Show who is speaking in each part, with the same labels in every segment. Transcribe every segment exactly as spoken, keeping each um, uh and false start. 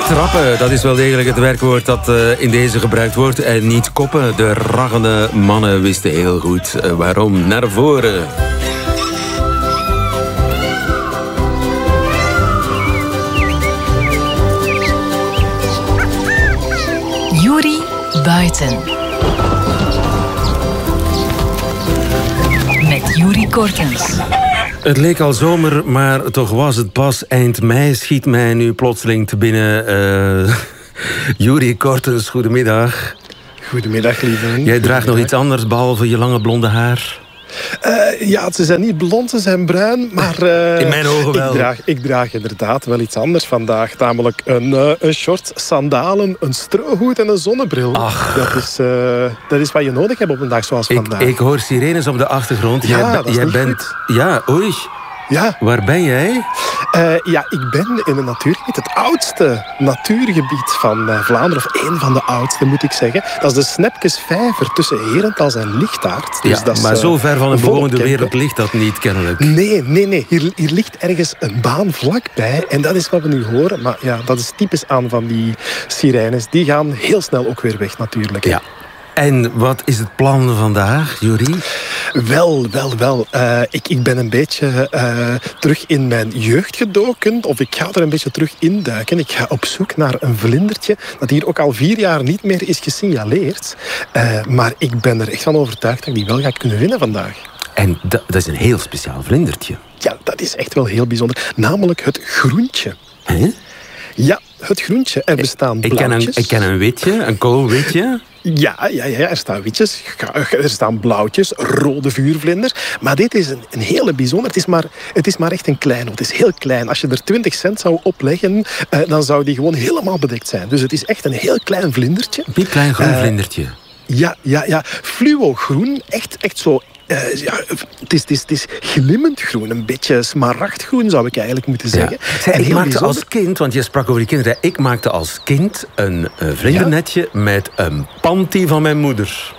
Speaker 1: Trappen, dat is wel degelijk het werkwoord dat uh, in deze gebruikt wordt. En niet koppen. De raggende mannen wisten heel goed uh, waarom. Naar voren.
Speaker 2: Yuri Buiten. Met Yuri Kortens.
Speaker 1: Het leek al zomer, maar toch was het pas eind mei. Schiet mij nu plotseling te binnen. Uh, Yuri Kortens, goedemiddag.
Speaker 3: Goedemiddag, lieve.
Speaker 1: Jij draagt nog iets anders behalve je lange blonde haar?
Speaker 3: Uh, ja, ze zijn niet blond, ze zijn bruin, maar... Uh,
Speaker 1: in mijn ogen wel.
Speaker 3: Ik draag, ik draag inderdaad wel iets anders vandaag. Namelijk een, uh, een short, sandalen, een strohoed en een zonnebril.
Speaker 1: Ach.
Speaker 3: Dat is, uh, dat is wat je nodig hebt op een dag zoals
Speaker 1: ik,
Speaker 3: vandaag.
Speaker 1: Ik hoor sirenes op de achtergrond.
Speaker 3: Ja,
Speaker 1: jij
Speaker 3: dat is
Speaker 1: jij
Speaker 3: niet
Speaker 1: bent...
Speaker 3: goed.
Speaker 1: Ja, oei.
Speaker 3: Ja.
Speaker 1: Waar ben jij?
Speaker 3: Uh, ja, ik ben in een natuurgebied, het oudste natuurgebied van uh, Vlaanderen, of één van de oudste, moet ik zeggen. Dat is de Snepkesvijver tussen Herentals en Lichtaart. Dus
Speaker 1: ja,
Speaker 3: dat is,
Speaker 1: maar
Speaker 3: uh,
Speaker 1: zo ver van de
Speaker 3: volop
Speaker 1: bewoonde
Speaker 3: campen.
Speaker 1: wereld ligt dat niet, kennelijk.
Speaker 3: Nee, nee, nee. Hier, hier ligt ergens een baan vlakbij. En dat is wat we nu horen. Maar ja, dat is typisch aan van die sirenes. Die gaan heel snel ook weer weg, natuurlijk.
Speaker 1: Ja. En wat is het plan vandaag, Yuri?
Speaker 3: Wel, wel, wel. Uh, ik, ik ben een beetje uh, terug in mijn jeugd gedoken. Of ik ga er een beetje terug induiken. Ik ga op zoek naar een vlindertje dat hier ook al vier jaar niet meer is gesignaleerd. Uh, maar ik ben er echt van overtuigd dat ik die wel ga kunnen winnen vandaag.
Speaker 1: En dat, dat is een heel speciaal vlindertje.
Speaker 3: Ja, dat is echt wel heel bijzonder. Namelijk het groentje.
Speaker 1: Hè?
Speaker 3: Ja, het groentje. Er bestaan
Speaker 1: ik ken, een, ik ken een witje, een koolwitje.
Speaker 3: Ja, ja, ja, er staan witjes, er staan blauwtjes, rode vuurvlinders. Maar dit is een, een hele bijzonder. Het is, maar, het is maar echt een klein. Het is heel klein. Als je er twintig cent zou opleggen, uh, dan zou die gewoon helemaal bedekt zijn. Dus het is echt een heel klein vlindertje.
Speaker 1: Een piepklein groen uh, vlindertje.
Speaker 3: Ja, ja, ja. Fluogroen. Echt, echt zo... Uh, ja, het, is, het, is, het is glimmend groen, een beetje smaragdgroen zou ik eigenlijk moeten zeggen.
Speaker 1: Ja. Zij, ik maakte
Speaker 3: bijzonder...
Speaker 1: als kind, want je sprak over die kinderen, ik maakte als kind een uh, vlindernetje ja? met een panty van mijn moeder.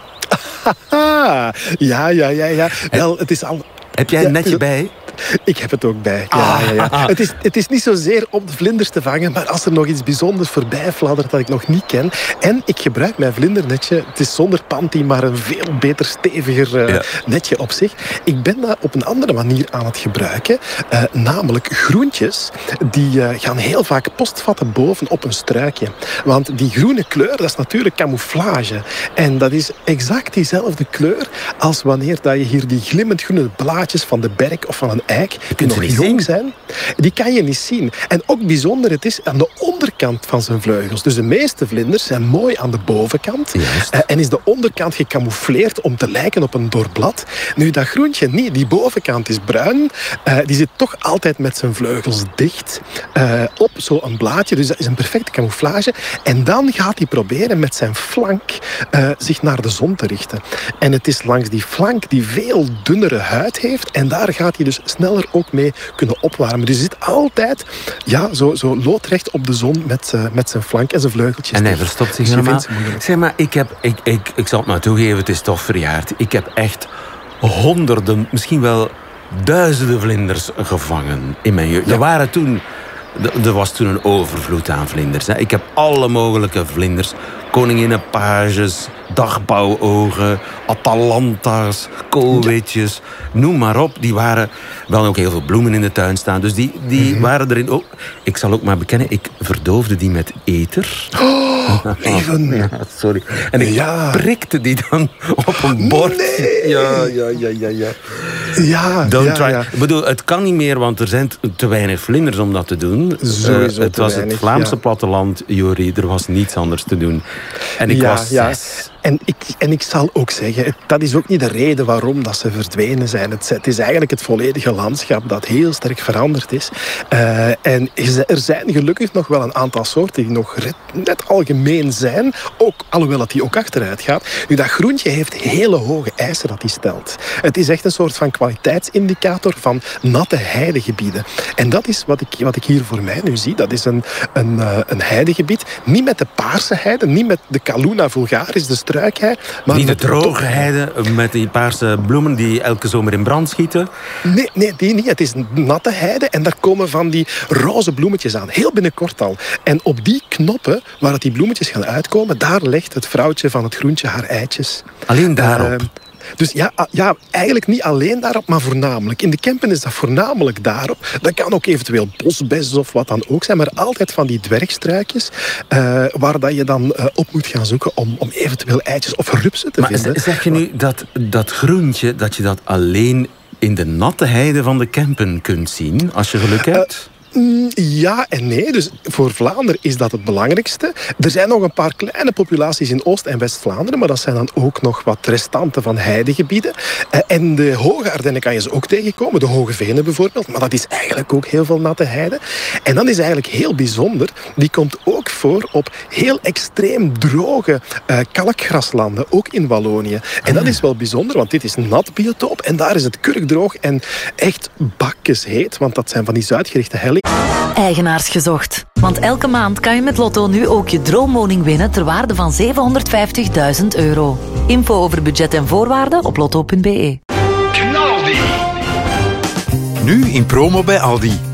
Speaker 3: ja, ja, ja, ja. Wel, het is al...
Speaker 1: Heb jij een netje
Speaker 3: ja,
Speaker 1: bij?
Speaker 3: Ik heb het ook bij. Ja,
Speaker 1: ah,
Speaker 3: ja, ja.
Speaker 1: ah, ah.
Speaker 3: Het, is, het is niet zozeer om de vlinders te vangen, maar als er nog iets bijzonders voorbij fladdert dat ik nog niet ken. En ik gebruik mijn vlindernetje. Het is zonder panty, maar een veel beter, steviger uh, ja. netje op zich. Ik ben dat op een andere manier aan het gebruiken. Uh, namelijk groentjes, die uh, gaan heel vaak postvatten boven op een struikje. Want die groene kleur, dat is natuurlijk camouflage. En dat is exact diezelfde kleur als wanneer dat je hier die glimmend groene blaadjes van de berk of van een eik, die nog jong zien. zijn, die kan je niet zien. En ook bijzonder, het is aan de onderkant van zijn vleugels. Dus de meeste vlinders zijn mooi aan de bovenkant. Uh, en is de onderkant gecamoufleerd om te lijken op een doorblad. Nu, dat groentje niet. Die bovenkant is bruin. Uh, die zit toch altijd met zijn vleugels dicht uh, op zo'n blaadje. Dus dat is een perfecte camouflage. En dan gaat hij proberen met zijn flank uh, zich naar de zon te richten. En het is langs die flank die veel dunnere huid heeft. En daar gaat hij dus sneller ook mee kunnen opwarmen. Dus hij zit altijd ja, zo, zo loodrecht op de zon met, uh, met zijn flank en zijn vleugeltjes.
Speaker 1: En hij verstopt zich
Speaker 3: dus
Speaker 1: helemaal. Zeg maar, ik, heb, ik, ik, ik zal het maar toegeven, het is toch verjaard. Ik heb echt honderden, misschien wel duizenden vlinders gevangen in mijn jeugd. Ja. Er waren toen... Er was toen een overvloed aan vlinders. Ik heb alle mogelijke vlinders. Koninginnenpages, dagbouwogen, atalanta's, koolwitjes. Noem maar op. Die waren wel ook heel veel bloemen in de tuin staan. Dus die, die mm-hmm. waren erin ook. Ik zal ook maar bekennen, ik verdoofde die met eter.
Speaker 3: Oh, even.
Speaker 1: Ja, sorry. En ik ja. prikte die dan op een bord.
Speaker 3: Nee.
Speaker 1: Ja, ja, ja, ja, ja.
Speaker 3: Ja,
Speaker 1: Don't
Speaker 3: ja,
Speaker 1: try.
Speaker 3: ja.
Speaker 1: Ik bedoel, het kan niet meer, want er zijn te weinig vlinders om dat te doen.
Speaker 3: Sowieso
Speaker 1: uh, het was
Speaker 3: weinig,
Speaker 1: het Vlaamse
Speaker 3: ja.
Speaker 1: platteland, Jori. Er was niets anders te doen. En ik
Speaker 3: ja,
Speaker 1: was
Speaker 3: ja.
Speaker 1: zes.
Speaker 3: En ik, en ik zal ook zeggen, dat is ook niet de reden waarom dat ze verdwenen zijn. Het, het is eigenlijk het volledige landschap dat heel sterk veranderd is. Uh, en er zijn gelukkig nog wel een aantal soorten die nog net algemeen zijn. Ook, alhoewel dat die ook achteruit gaat. Nu, dat groentje heeft hele hoge eisen dat hij stelt. Het is echt een soort van kwaliteitsindicator van natte heidegebieden. En dat is wat ik, wat ik hier voor mij nu zie. Dat is een, een, uh, een heidegebied. Niet met de paarse heide, niet met de Calluna vulgaris, de struikhei. Maar
Speaker 1: niet de
Speaker 3: met
Speaker 1: droge heide met die paarse bloemen die elke zomer in brand schieten?
Speaker 3: Nee, nee, die niet. Het is een natte heide en daar komen van die roze bloemetjes aan. Heel binnenkort al. En op die knoppen, waar die bloemetjes gaan uitkomen, daar legt het vrouwtje van het groentje haar eitjes.
Speaker 1: Alleen daarop? Uh,
Speaker 3: Dus ja, ja, eigenlijk niet alleen daarop, maar voornamelijk. In de Kempen is dat voornamelijk daarop. Dat kan ook eventueel bosbes of wat dan ook zijn, maar altijd van die dwergstruikjes uh, waar dat je dan uh, op moet gaan zoeken om, om eventueel eitjes of rupsen te
Speaker 1: maar
Speaker 3: vinden.
Speaker 1: Maar zeg je nu dat dat groentje, dat je dat alleen in de natte heide van de Kempen kunt zien, als je geluk hebt? Uh,
Speaker 3: Ja en nee. Dus voor Vlaanderen is dat het belangrijkste. Er zijn nog een paar kleine populaties in Oost- en West-Vlaanderen, maar dat zijn dan ook nog wat restanten van heidegebieden. En de Hoge Ardennen kan je ze ook tegenkomen, de Hoge Venen bijvoorbeeld, maar dat is eigenlijk ook heel veel natte heide. En dan is eigenlijk heel bijzonder, die komt ook voor op heel extreem droge uh, kalkgraslanden, ook in Wallonië. En dat is wel bijzonder, want dit is een nat biotoop en daar is het kurkdroog en echt bakkesheet, want dat zijn van die zuidgerichte hellingen.
Speaker 4: Eigenaars gezocht. Want elke maand kan je met Lotto nu ook je droomwoning winnen ter waarde van zevenhonderdvijftigduizend euro. Info over budget en voorwaarden op lotto punt be.
Speaker 5: Knaldi! Nu in promo bij Aldi.